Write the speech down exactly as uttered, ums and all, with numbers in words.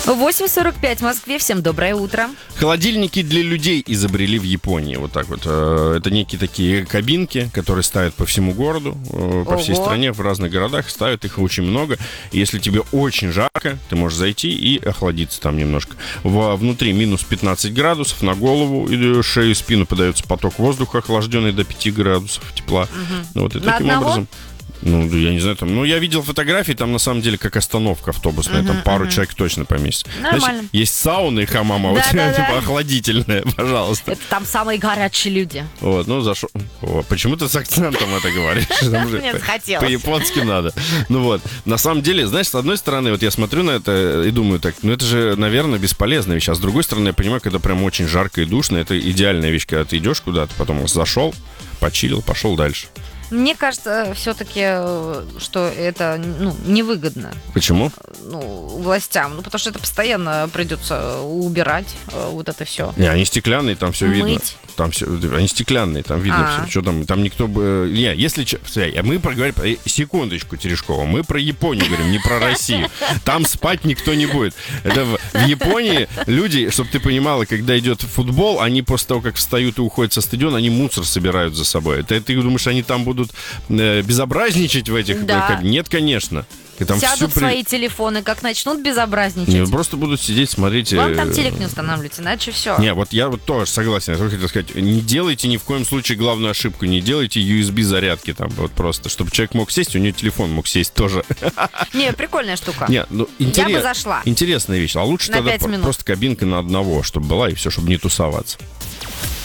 восемь сорок пять в Москве. Всем доброе утро. Холодильники для людей изобрели в Японии. Вот так вот. Это некие такие кабинки, которые ставят по всему городу, по Ого. всей стране, в разных городах. Ставят их очень много. И если тебе очень жарко, ты можешь зайти и охладиться там немножко. Во, внутри минус пятнадцать градусов, на голову и шею, и спину подается поток воздуха, охлажденный до пяти градусов тепла. Угу. Вот, и На таким одного? образом... Ну, я не знаю, там, ну, я видел фотографии, там, на самом деле, как остановка автобусная, Мгм, там пару мгм. человек точно поместится. Нормально. Значит, есть сауна и хамам, а вот Да-да-да. типа охладительная, пожалуйста. Это там самые горячие люди. Вот, ну, зашел. О, почему ты с акцентом это говоришь? Там же Мне по- захотелось. По-японски надо. Ну вот, на самом деле, знаешь, с одной стороны, вот я смотрю на это и думаю, так, ну, это же, наверное, бесполезная вещь. А с другой стороны, я понимаю, когда прям очень жарко и душно, это идеальная вещь, когда ты идешь куда-то, потом зашел, почилил, пошел дальше. Мне кажется, все-таки, что это ну, невыгодно Почему? ну, властям. Ну, потому что это постоянно придется убирать э, вот это все. Не, они стеклянные, там все видно. Мыть. Там все, они стеклянные, там видно А. все. Что там, там никто бы... Не, если... че- смотри, мы проговорим... э, Секундочку, Терешкова. Мы про Японию говорим, не про Россию. Там спать никто не будет. Это в, в Японии люди, чтобы ты понимала, когда идет футбол, они после того, как встают и уходят со стадиона, они мусор собирают за собой. Это ты думаешь, они там будут э, безобразничать в этих... Да. кабинах? Нет, конечно. И там всю Сядут в при- свои телефоны, как начнут безобразничать. Не, просто будут сидеть, смотреть... Вам там э, телек не устанавливайте, иначе все. Не, вот я вот тоже согласен. Я только хотел сказать, не делайте ни в коем случае главную ошибку. Не делайте ю эс би-зарядки там вот просто. Чтобы человек мог сесть, у него телефон мог сесть тоже. Не, прикольная штука. Не, ну, Я интерес- бы зашла. Интересная вещь. А лучше На тогда пять по- минут. просто кабинка на одного, чтобы была, и все, чтобы не тусоваться.